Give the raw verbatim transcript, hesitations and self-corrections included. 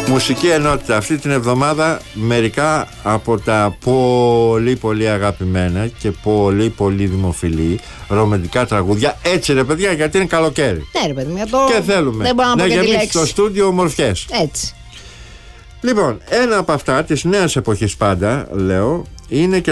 Μουσική ενότητα αυτή την εβδομάδα, μερικά από τα πολύ πολύ αγαπημένα και πολύ πολύ δημοφιλή ρομαντικά τραγούδια. Έτσι ρε παιδιά, γιατί είναι καλοκαίρι. Ναι ρε παιδί, το... και θέλουμε δεν να, να γεμίσει το στούντιο ομορφιές. Έτσι. Λοιπόν, ένα από αυτά της νέας εποχής πάντα λέω είναι και